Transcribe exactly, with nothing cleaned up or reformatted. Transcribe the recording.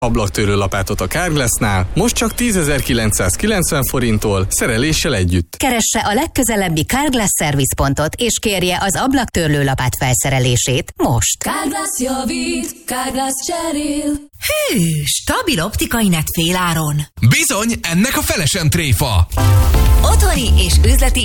Ablaktörő lapátot a Carglassnál most csak tízezer-kilencszázkilencven forinttól szereléssel együtt. Keresse a legközelebbi Carglass Service pontot és kérje az ablaktörlő lapát felszerelését most. Carglass javít, Carglass cserél. Hű, stabil optikai net féláron. Bizony, ennek a felesen tréfa. Otthoni és üzleti